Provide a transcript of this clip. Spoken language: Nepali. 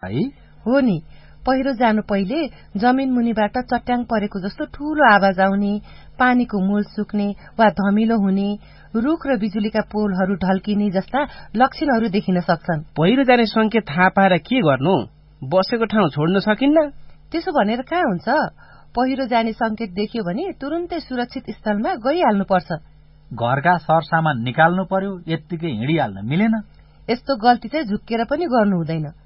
है? हो नि, पहिरो जानु पहिले जमिन मुनिबाट चट्याङ परेको जस्तो ठूलो आवाज आउने, पानीको मूल सुक्ने वा धमिलो हुने, रुख र बिजुलीका पोलहरू ढल्किने जस्ता लक्षणहरू देखिन सक्छन्। पहिरो जाने संकेत थाहा पाएर के गर्नु? बसेको ठाउँ छोड्न सकिन्न? त्यसो भनेर कहाँ हुन्छ? पहिरो जाने संकेत देख्यो भने तुरुन्तै सुरक्षित स्थलमा गइहाल्नुपर्छ। घरका सरसामान निकाल्नु पर्यो, यत्तिकै हिँडिहाल्न मिलेन। यस्तो गल्ती चाहिँ झुक्केर पनि गर्नु हुँदैन।